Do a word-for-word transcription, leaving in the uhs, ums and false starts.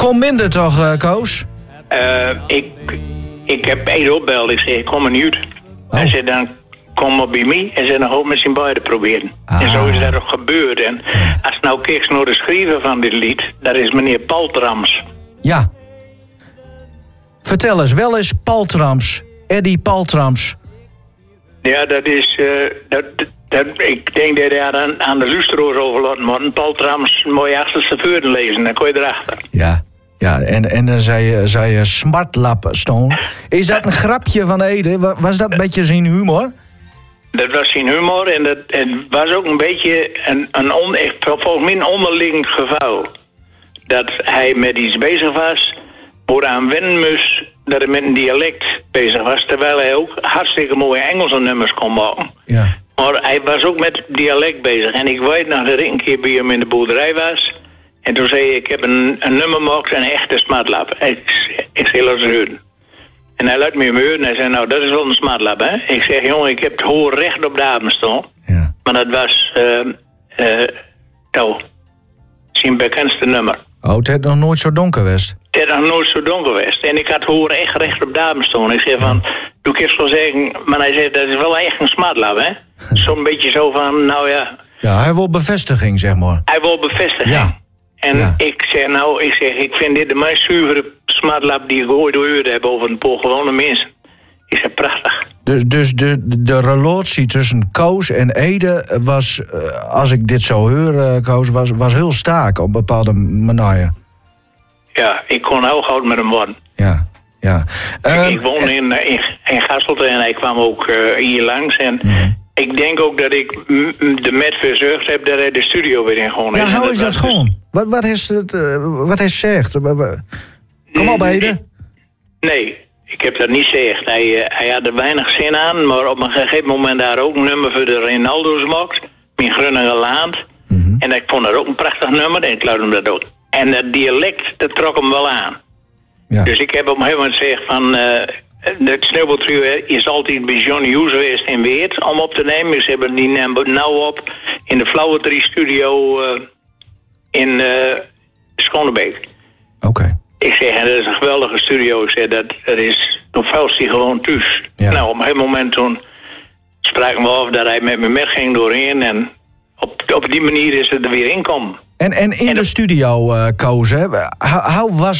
kom minder toch, uh, Koos? Uh, ik, ik heb Ede opbeld. Ik zeg, ik kom er niet uit. Oh. Hij zei, dan kom maar bij mij. En ze dan ook met zijn beiden proberen. Ah. En zo is dat ook gebeurd. En als nou kijkt naar de schrijver van dit lied, dat is meneer Paltrams. Ja. Vertel eens, wel eens Paltrams. Eddie Paltrams. Ja, dat is... Uh, dat, dat, ik denk dat je aan, aan de lusteroors overlaten moet. Paltrams mooi achterste veurden lezen. Dan kon je erachter. Ja. Ja, en, en dan zei je, zei je Smartlap Stone. Is dat een grapje van Ede? Was dat een beetje zijn humor? Dat was zijn humor en dat en was ook een beetje een, een on, volgens mij een onderliggend geval. Dat hij met iets bezig was, voor aan wennen moest dat hij met een dialect bezig was. Terwijl hij ook hartstikke mooie Engelse nummers kon maken. Ja. Maar hij was ook met dialect bezig. En ik weet nog dat ik een keer bij hem in de boerderij was. En toen zei hij, ik heb een, een nummer gemaakt, een echte smartlap. Ik, ik zei, laat ze horen. En hij laat me hem horen en hij zei, nou, dat is wel een smartlap, hè? Ik zeg, jongen, ik heb het hoor recht op de adem staan. Ja. Maar dat was, uh, uh, nou, zijn bekendste nummer. Oh, het heeft nog nooit zo donker geweest. Het heeft nog nooit zo donker geweest. En ik had hoor echt recht op de adem staan. Ik zeg van, doe ik eerst wel zeggen, maar hij zei, dat is wel echt een smartlap, hè? Zo'n beetje zo van, nou ja. Ja, hij wil bevestiging, zeg maar. Hij wil bevestiging. Ja. En ja. ik zeg nou, ik zeg, ik vind dit de meest zuivere smartlap die ik ooit gehoord heb over een paar gewone mensen. Ik zeg, prachtig. Dus, dus de, de relatie tussen Koos en Ede was, als ik dit zo hoor, Koos, was, was heel sterk op bepaalde manieren. Ja, ik kon heel goed met hem worden. Ja, ja. Ik, Um, ik woonde in, in, in Gasselte en hij kwam ook uh, hier langs. En mm. ik denk ook dat ik m- de met verzorgd heb dat hij de studio weer in gewoon ja, is. hoe is dat was gewoon? Dus... Wat, wat is het, uh, wat hij zegt? Kom op, Ede. Nee, ik heb dat niet gezegd. Hij, uh, hij had er weinig zin aan, maar op een gegeven moment daar ook een nummer voor de Rinaldo's gemaakt. Mijn Grunnige Laand. Mm-hmm. En ik vond dat ook een prachtig nummer en ik luid hem dat ook. En dat dialect, dat trok hem wel aan. Ja. Dus ik heb op een gegeven moment gezegd van... Uh, het Sneeuwbaltrio is altijd bij Johnny Hughes geweest in Weert om op te nemen. Ze hebben die nou op in de Flowetree Studio uh, in uh, Schonebeek. Oké. Okay. Ik zeg, en dat is een geweldige studio. Ik zeg, dat, dat is, toen vuilst hij gewoon thuis. Ja. Nou, op een gegeven moment toen spraken we af dat hij met me mee ging doorheen. En op, op die manier is het er weer inkomen. En, en in en de, de studio, uh, Koos, hè? How was